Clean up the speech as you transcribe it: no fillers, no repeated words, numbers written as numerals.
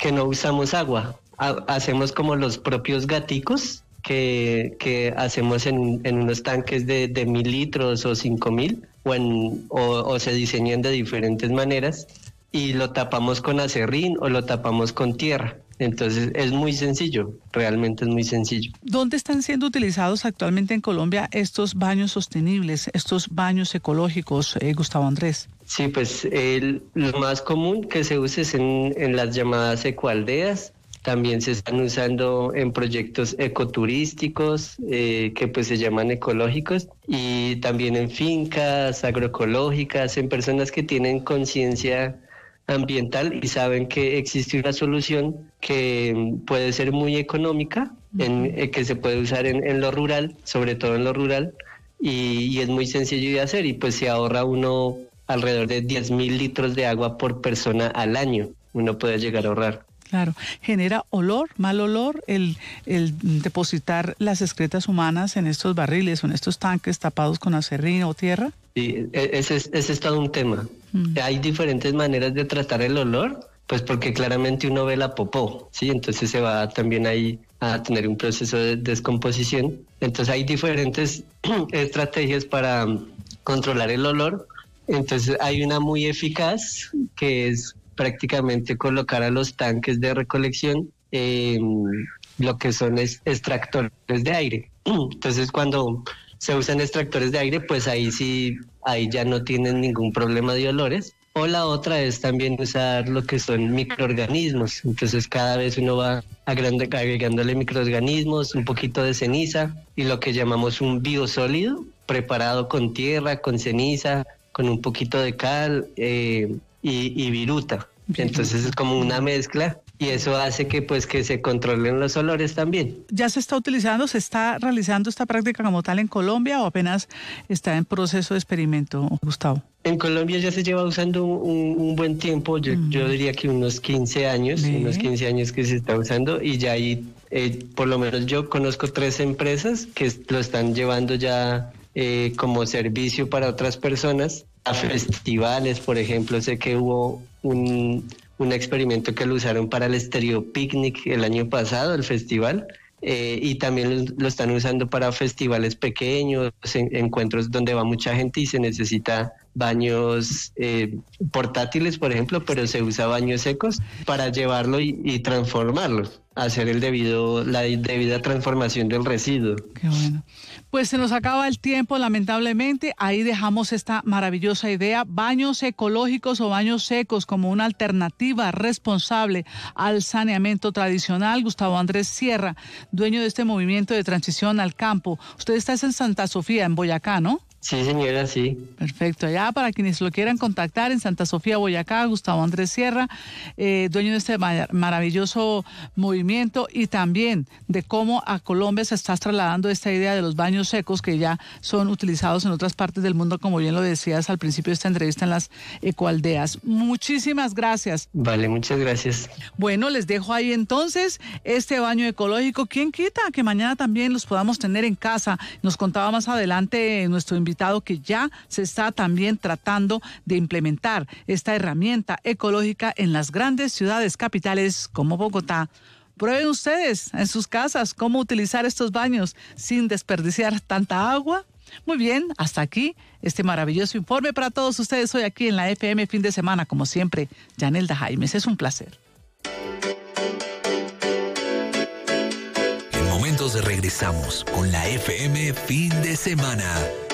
que no usamos agua. Hacemos como los propios gaticos que hacemos en unos tanques de 1.000 litros o 5.000 o se diseñan de diferentes maneras y lo tapamos con acerrín o lo tapamos con tierra. Entonces es muy sencillo, realmente es muy sencillo. ¿Dónde están siendo utilizados actualmente en Colombia estos baños sostenibles, estos baños ecológicos, Gustavo Andrés? Sí, pues lo más común que se usa es en las llamadas ecoaldeas. También se están usando en proyectos ecoturísticos que pues se llaman ecológicos y también en fincas agroecológicas, en personas que tienen conciencia ambiental y saben que existe una solución que puede ser muy económica, que se puede usar en lo rural, sobre todo en lo rural, y es muy sencillo de hacer y pues se ahorra uno alrededor de 10.000 litros de agua por persona al año, uno puede llegar a ahorrar. Claro, ¿genera olor, mal olor el depositar las excretas humanas en estos barriles o en estos tanques tapados con acerrín o tierra? Sí, ese es todo un tema. Hay diferentes maneras de tratar el olor, pues porque claramente uno ve la popó, ¿sí? Entonces se va también ahí a tener un proceso de descomposición. Entonces hay diferentes estrategias para controlar el olor. Entonces hay una muy eficaz que es prácticamente colocar a los tanques de recolección lo que son extractores de aire. Entonces cuando se usan extractores de aire, pues ahí ya no tienen ningún problema de olores. O la otra es también usar lo que son microorganismos. Entonces cada vez uno va agregándole microorganismos, un poquito de ceniza y lo que llamamos un biosólido preparado con tierra, con ceniza, con un poquito de cal y viruta. Entonces es como una mezcla y eso hace que se controlen los olores también. ¿Ya se está utilizando, se está realizando esta práctica como tal en Colombia o apenas está en proceso de experimento, Gustavo? En Colombia ya se lleva usando un buen tiempo, yo diría que unos 15 años, unos 15 años que se está usando y ya ahí, por lo menos yo conozco 3 empresas que lo están llevando ya como servicio para otras personas, a festivales, por ejemplo, sé que hubo un experimento que lo usaron para el Stereo Picnic el año pasado, el festival, y también lo están usando para festivales pequeños, encuentros donde va mucha gente y se necesita baños portátiles, por ejemplo, pero se usa baños secos para llevarlo y transformarlos, hacer la debida transformación del residuo. Qué bueno. Pues se nos acaba el tiempo, lamentablemente. Ahí dejamos esta maravillosa idea. Baños ecológicos o baños secos como una alternativa responsable al saneamiento tradicional. Gustavo Andrés Sierra, dueño de este movimiento de transición al campo. Usted está en Santa Sofía, en Boyacá, ¿no? Sí, señora, sí. Perfecto. Ya para quienes lo quieran contactar en Santa Sofía, Boyacá, Gustavo Andrés Sierra, dueño de este maravilloso movimiento y también de cómo a Colombia se está trasladando esta idea de los baños secos que ya son utilizados en otras partes del mundo, como bien lo decías al principio de esta entrevista en las ecoaldeas. Muchísimas gracias. Vale, muchas gracias. Bueno, les dejo ahí entonces este baño ecológico. ¿Quién quita que mañana también los podamos tener en casa? Nos contaba más adelante nuestro invitado que ya se está también tratando de implementar esta herramienta ecológica en las grandes ciudades capitales como Bogotá. Prueben ustedes en sus casas cómo utilizar estos baños sin desperdiciar tanta agua. Muy bien, hasta aquí este maravilloso informe para todos ustedes hoy aquí en la FM Fin de Semana. Como siempre, Yanelda Jaimes, es un placer. En momentos regresamos con la FM Fin de Semana.